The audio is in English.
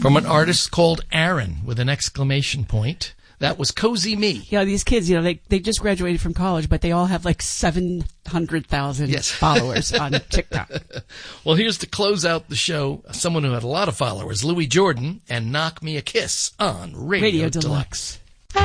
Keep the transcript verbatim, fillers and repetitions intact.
From an artist called Aaron with an exclamation point. That was Cozy Me. Yeah, these kids, you know, they they just graduated from college, but they all have like seven hundred thousand yes. followers on TikTok. Well, here's to close out the show, someone who had a lot of followers, Louis Jordan, and Knock Me a Kiss on Radio, Radio Deluxe. Deluxe.